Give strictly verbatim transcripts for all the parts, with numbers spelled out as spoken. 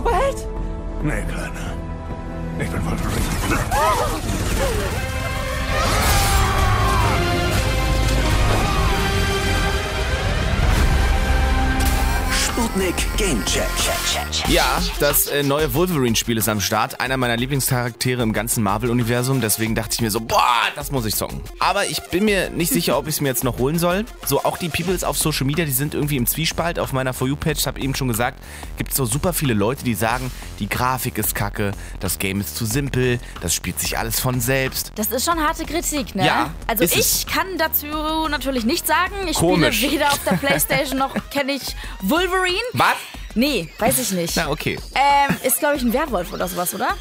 Superheld? Nee, Kleiner. Ich bin Wolverine. Sputnik Game Check. Ja, das äh, neue Wolverine-Spiel ist am Start. Einer meiner Lieblingscharaktere im ganzen Marvel-Universum. Deswegen dachte ich mir so, boah, das muss ich zocken. Aber ich bin mir nicht sicher, ob ich es mir jetzt noch holen soll. So, auch die Peoples auf Social Media, die sind irgendwie im Zwiespalt. Auf meiner For You-Page, ich habe eben schon gesagt, gibt es so super viele Leute, die sagen, die Grafik ist kacke, das Game ist zu simpel, das spielt sich alles von selbst. Das ist schon harte Kritik, ne? Ja, also ist ich es. kann dazu natürlich nichts sagen. Ich Komisch. spiele weder auf der Playstation noch kenne ich Wolverine. Was? Nee, weiß ich nicht. Na, okay. Ähm, ist, glaube ich, ein Werwolf oder sowas, oder?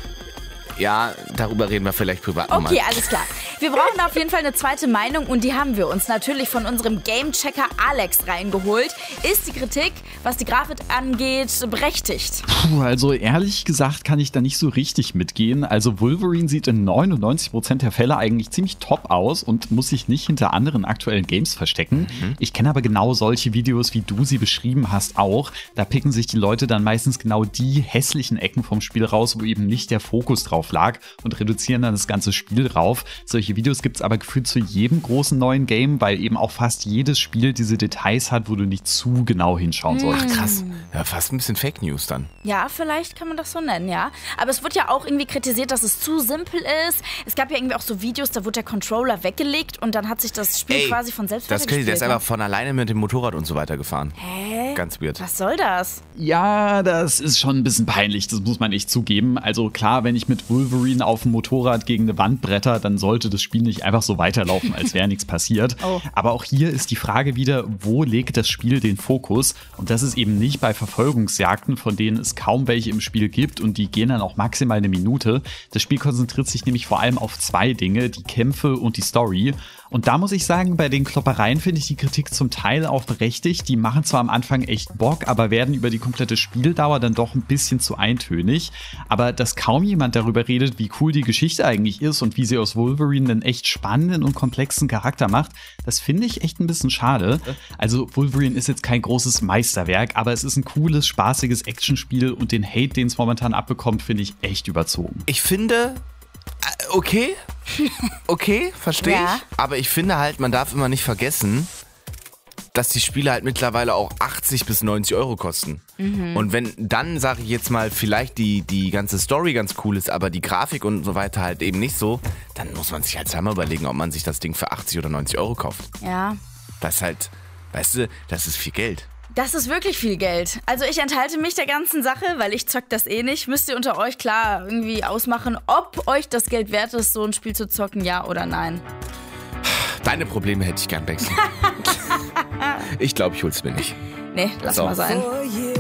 Ja, darüber reden wir vielleicht privat nochmal. Okay, alles klar. Wir brauchen auf jeden Fall eine zweite Meinung und die haben wir uns natürlich von unserem Gamechecker Alex reingeholt. Ist die Kritik, was die Grafik angeht, berechtigt? Puh, also ehrlich gesagt kann ich da nicht so richtig mitgehen. Also Wolverine sieht in neunundneunzig Prozent der Fälle eigentlich ziemlich top aus und muss sich nicht hinter anderen aktuellen Games verstecken. Mhm. Ich kenne aber genau solche Videos, wie du sie beschrieben hast, auch. Da picken sich die Leute dann meistens genau die hässlichen Ecken vom Spiel raus, wo eben nicht der Fokus drauf lag und reduzieren dann das ganze Spiel drauf. Solche Videos gibt es aber gefühlt zu jedem großen neuen Game, weil eben auch fast jedes Spiel diese Details hat, wo du nicht zu genau hinschauen sollst. Ach, krass. Ja, fast ein bisschen Fake News dann. Ja, vielleicht kann man das so nennen, ja. Aber es wird ja auch irgendwie kritisiert, dass es zu simpel ist. Es gab ja irgendwie auch so Videos, da wurde der Controller weggelegt und dann hat sich das Spiel Ey, quasi von selbst das weitergespielt. Der ist einfach von alleine mit dem Motorrad und so weiter gefahren. Hä? Ganz weird. Was soll das? Ja, das ist schon ein bisschen peinlich, das muss man echt zugeben. Also klar, wenn ich mit Wolverine auf dem Motorrad gegen eine Wand bretter, dann sollte das Spiel nicht einfach so weiterlaufen, als wäre nichts passiert. Oh. Aber auch hier ist die Frage wieder, wo legt das Spiel den Fokus? Und das ist eben nicht bei Verfolgungsjagden, von denen es kaum welche im Spiel gibt und die gehen dann auch maximal eine Minute. Das Spiel konzentriert sich nämlich vor allem auf zwei Dinge, die Kämpfe und die Story. Und da muss ich sagen, bei den Kloppereien finde ich die Kritik zum Teil auch berechtigt. Die machen zwar am Anfang echt Bock, aber werden über die komplette Spieldauer dann doch ein bisschen zu eintönig. Aber dass kaum jemand darüber redet, wie cool die Geschichte eigentlich ist und wie sie aus Wolverine einen echt spannenden und komplexen Charakter macht, das finde ich echt ein bisschen schade. Also Wolverine ist jetzt kein großes Meisterwerk, aber es ist ein cooles, spaßiges Actionspiel und den Hate, den es momentan abbekommt, finde ich echt überzogen. Ich finde, okay, okay, verstehe Ja. ich. Aber ich finde halt, man darf immer nicht vergessen, dass die Spiele halt mittlerweile auch achtzig bis neunzig Euro kosten. Mhm. Und wenn dann, sage ich jetzt mal, vielleicht die, die ganze Story ganz cool ist, aber die Grafik und so weiter halt eben nicht so, dann muss man sich halt zweimal überlegen, ob man sich das Ding für achtzig oder neunzig Euro kauft. Ja. Das ist halt, weißt du, das ist viel Geld. Das ist wirklich viel Geld. Also ich enthalte mich der ganzen Sache, weil ich zock das eh nicht. Müsst ihr unter euch klar irgendwie ausmachen, ob euch das Geld wert ist, so ein Spiel zu zocken, ja oder nein. Deine Probleme hätte ich gern, Bexi. Ich glaube, ich hol's mir nicht. Nee, lass So. mal sein. Oh yeah.